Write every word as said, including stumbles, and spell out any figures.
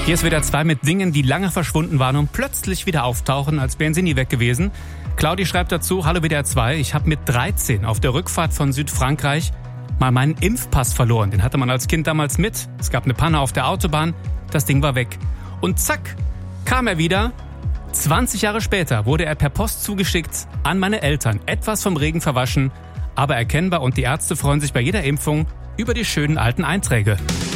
Hier ist W D R zwei mit Dingen, die lange verschwunden waren und plötzlich wieder auftauchen, als wären sie nie weg gewesen. Claudi schreibt dazu: Hallo W D R zwei, ich habe mit dreizehn auf der Rückfahrt von Südfrankreich mal meinen Impfpass verloren. Den hatte man als Kind damals mit. Es gab eine Panne auf der Autobahn, das Ding war weg. Und zack, kam er wieder. zwanzig Jahre später wurde er per Post zugeschickt an meine Eltern. Etwas vom Regen verwaschen, aber erkennbar, und die Ärzte freuen sich bei jeder Impfung über die schönen alten Einträge.